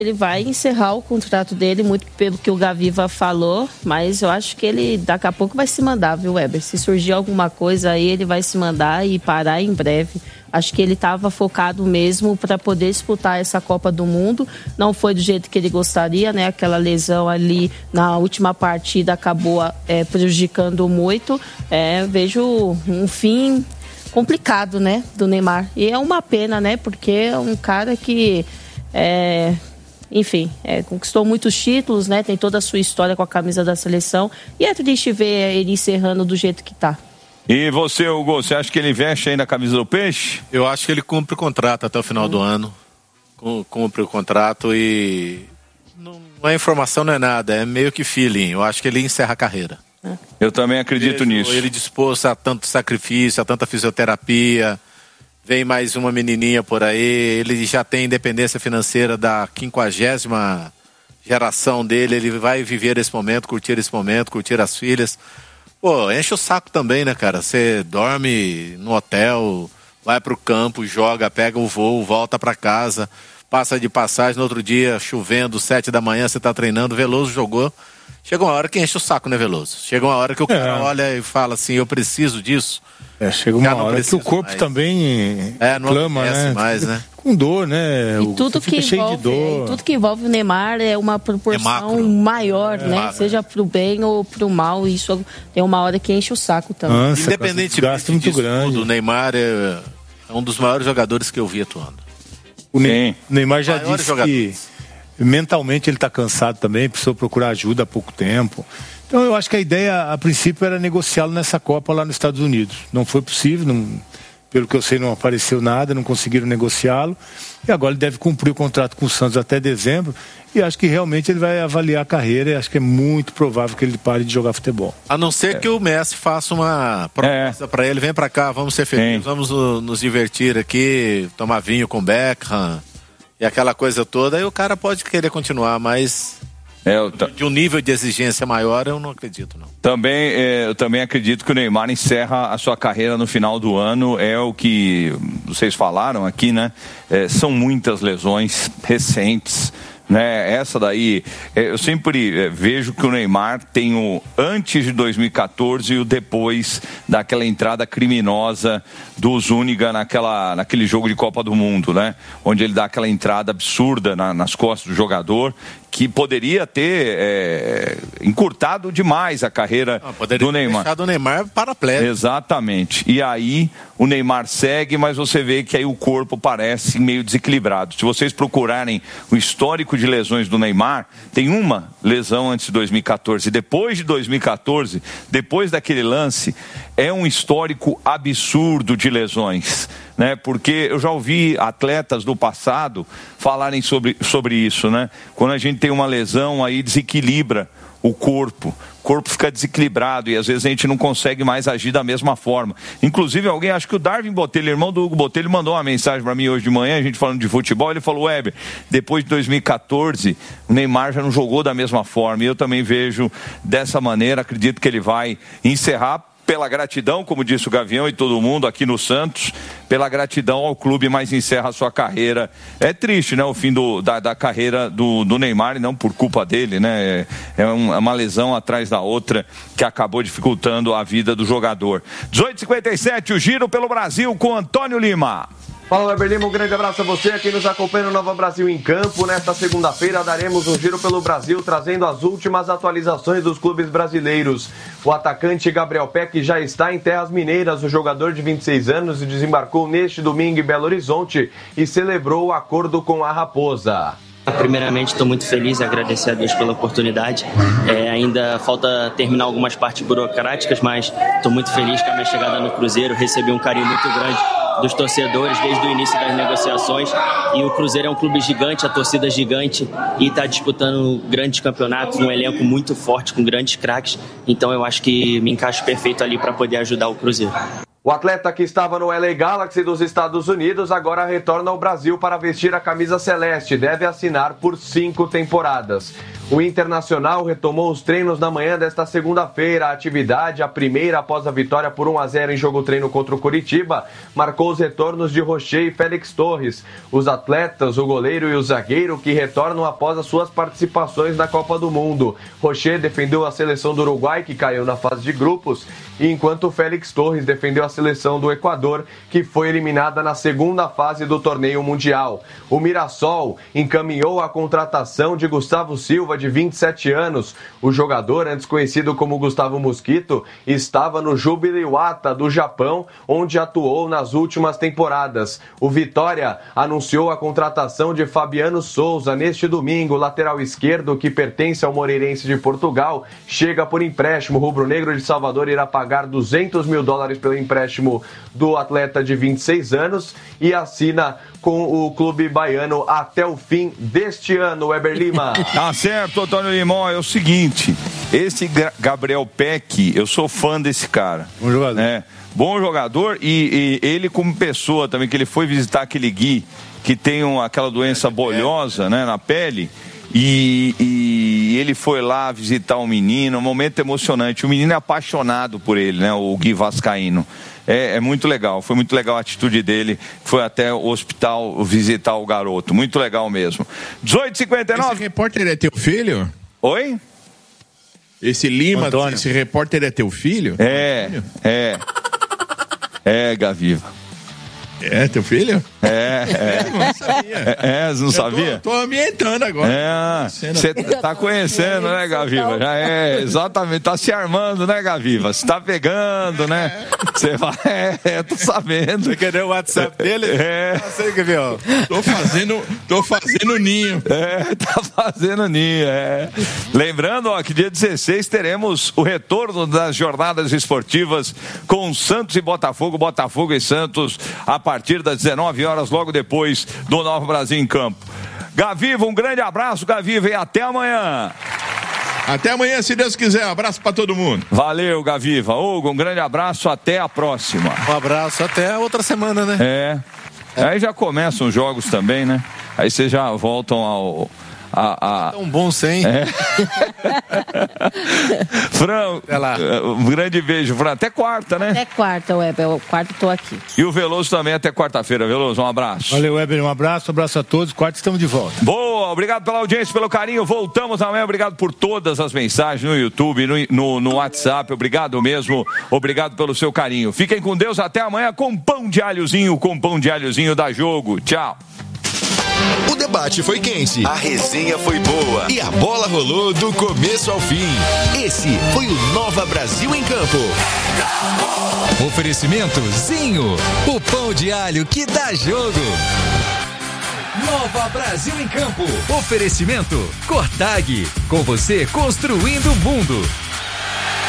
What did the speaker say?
Ele vai encerrar o contrato dele, muito pelo que o Gaviva falou, mas eu acho que ele daqui a pouco vai se mandar, viu, Weber? Se surgir alguma coisa aí, ele vai se mandar e parar em breve. Acho que ele estava focado mesmo para poder disputar essa Copa do Mundo. Não foi do jeito que ele gostaria, né? Aquela lesão ali na última partida acabou prejudicando muito. Vejo um fim complicado, né, do Neymar. E é uma pena, né? Porque é um cara que... Enfim, conquistou muitos títulos, né? Tem toda a sua história com a camisa da seleção. E é triste ver ele encerrando do jeito que tá. E você, Hugo, você acha que ele veste ainda a camisa do Peixe? Eu acho que ele cumpre o contrato até o final do ano. Cumpre o contrato e... Não é informação, não é nada. É meio que feeling. Eu acho que ele encerra a carreira. Eu também acredito nisso. Ele disposto a tanto sacrifício, a tanta fisioterapia... Vem mais uma menininha por aí, ele já tem independência financeira da 50ª geração dele, ele vai viver esse momento, curtir as filhas. Pô, enche o saco também, né, cara? Você dorme no hotel, vai pro campo, joga, pega o voo, volta pra casa, passa de passagem, no outro dia, chovendo, 7 da manhã, você tá treinando, Veloso jogou. Chega uma hora que enche o saco, né, Veloso? Chega uma hora que o cara olha e fala assim, eu preciso disso. Chega uma hora que o corpo mais. Também clama, né? Mais, né? Com dor, né? E tudo que envolve, tudo que envolve o Neymar é uma proporção maior, né? Seja pro bem ou pro mal, isso tem uma hora que enche o saco também. Independentemente disso tudo, o Neymar é um dos maiores jogadores que eu vi atuando. O Neymar já disse que mentalmente ele está cansado também, precisou procurar ajuda há pouco tempo. Então eu acho que a ideia, a princípio, era negociá-lo nessa Copa lá nos Estados Unidos. Não foi possível, pelo que eu sei não apareceu nada, não conseguiram negociá-lo. E agora ele deve cumprir o contrato com o Santos até dezembro. E acho que realmente ele vai avaliar a carreira e acho que é muito provável que ele pare de jogar futebol. A não ser que o Messi faça uma proposta para ele, vem para cá, vamos ser felizes, vamos nos divertir aqui, tomar vinho com Beckham e aquela coisa toda. Aí o cara pode querer continuar, mas... de um nível de exigência maior, eu não acredito, não. Eu também acredito que o Neymar encerra a sua carreira no final do ano. É o que vocês falaram aqui, né? São muitas lesões recentes, né? Essa daí, eu sempre vejo que o Neymar tem o antes de 2014 e o depois daquela entrada criminosa do Zúñiga naquele jogo de Copa do Mundo, né? Onde ele dá aquela entrada absurda nas costas do jogador, que poderia ter encurtado demais a carreira do Neymar. Deixado o Neymar paraplégico. Exatamente. E aí o Neymar segue, mas você vê que aí o corpo parece meio desequilibrado. Se vocês procurarem o histórico de lesões do Neymar, tem uma lesão antes de 2014. Depois de 2014, depois daquele lance, é um histórico absurdo de lesões, né? Porque eu já ouvi atletas do passado falarem sobre isso, né? Quando a gente tem uma lesão, aí desequilibra o corpo fica desequilibrado e às vezes a gente não consegue mais agir da mesma forma. Inclusive acho que o Darwin Botelho, irmão do Hugo Botelho, mandou uma mensagem para mim hoje de manhã, a gente falando de futebol, ele falou, Weber, depois de 2014 o Neymar já não jogou da mesma forma, e eu também vejo dessa maneira, acredito que ele vai encerrar pela gratidão, como disse o Gavião e todo mundo aqui no Santos, pela gratidão ao clube, mas encerra a sua carreira. É triste, né, o fim da carreira do Neymar, e não por culpa dele, né, é uma lesão atrás da outra que acabou dificultando a vida do jogador. 18h57, o Giro pelo Brasil com Antônio Lima. Fala, Weber Lima, um grande abraço a você, quem nos acompanha no Nova Brasil em Campo. Nesta segunda-feira daremos um giro pelo Brasil, trazendo as últimas atualizações dos clubes brasileiros. O atacante Gabriel Peck já está em Terras Mineiras. O jogador de 26 anos desembarcou neste domingo em Belo Horizonte e celebrou o acordo com a Raposa. Primeiramente, estou muito feliz e agradecer a Deus pela oportunidade. Ainda falta terminar algumas partes burocráticas, mas estou muito feliz com a minha chegada no Cruzeiro. Recebi um carinho muito grande dos torcedores desde o início das negociações, e o Cruzeiro é um clube gigante, a torcida é gigante e está disputando grandes campeonatos, um elenco muito forte com grandes craques, então eu acho que me encaixo perfeito ali para poder ajudar o Cruzeiro. O atleta que estava no LA Galaxy dos Estados Unidos agora retorna ao Brasil para vestir a camisa celeste. Deve assinar por 5 temporadas. O Internacional retomou os treinos na manhã desta segunda-feira. A atividade, a primeira após a vitória por 1-0 em jogo-treino contra o Coritiba, marcou os retornos de Rocher e Félix Torres. Os atletas, o goleiro e o zagueiro, que retornam após as suas participações na Copa do Mundo. Rocher defendeu a seleção do Uruguai, que caiu na fase de grupos, enquanto o Félix Torres defendeu a seleção do Equador, que foi eliminada na segunda fase do torneio mundial. O Mirassol encaminhou a contratação de Gustavo Silva, de 27 anos. O jogador, antes conhecido como Gustavo Mosquito, estava no Jubili Iwata do Japão, onde atuou nas últimas temporadas. O Vitória anunciou a contratação de Fabiano Souza neste domingo. Lateral esquerdo, que pertence ao Moreirense de Portugal, chega por empréstimo. O rubro-negro de Salvador irá pagar $200 mil pelo empréstimo do atleta de 26 anos e assina com o clube baiano até o fim deste ano. Weber Lima. Tá certo, Antônio Limão. É o seguinte, esse Gabriel Peck, eu sou fã desse cara. Bom jogador. Né? Bom jogador e ele como pessoa também, que ele foi visitar aquele Gui que tem aquela doença bolhosa, né, na pele. E ele foi lá visitar o menino, um momento emocionante. O menino é apaixonado por ele, né? O Gui Vascaíno. É muito legal, foi muito legal a atitude dele. Foi até o hospital visitar o garoto. Muito legal mesmo. 18h59. Esse repórter é teu filho? Oi? Esse Lima, Antônio. esse repórter é teu filho? É, Gaviva. É teu filho? Eu não sabia. Você não sabia? Tô ambientando agora. Você tá conhecendo, né, Gaviva? Já exatamente, tá se armando, né, Gaviva? Você tá pegando, né? Você vai, tô sabendo. Você quer ver o WhatsApp dele? Sei que viu. Tô fazendo ninho. Tá fazendo ninho, Lembrando, ó, que dia 16 teremos o retorno das jornadas esportivas com Santos e Botafogo, Botafogo e Santos, a partir das 19 horas, logo depois do Nova Brasil em Campo. Gaviva, um grande abraço, Gaviva, e até amanhã. Até amanhã, se Deus quiser. Um abraço pra todo mundo. Valeu, Gaviva. Hugo, um grande abraço, até a próxima. Um abraço, até a outra semana, né? Aí já começam os jogos também, né? Aí vocês já voltam Tão bom sem. Fran, um grande beijo, Fran. Até quarta, né? Até quarta, Weber. Quarta tô aqui. E o Veloso também até quarta-feira. Veloso, um abraço. Valeu, Weber. Um abraço a todos. Quarta estamos de volta. Boa, obrigado pela audiência, pelo carinho. Voltamos amanhã. Obrigado por todas as mensagens no YouTube, no WhatsApp. Obrigado mesmo. Obrigado pelo seu carinho. Fiquem com Deus. Até amanhã com pão de alhozinho da Jogo. Tchau. O debate foi quente, a resenha foi boa e a bola rolou do começo ao fim. Esse foi o Nova Brasil em Campo. Oferecimento Zinho, o pão de alho que dá jogo. Nova Brasil em Campo. Oferecimento Cortag, com você construindo o mundo.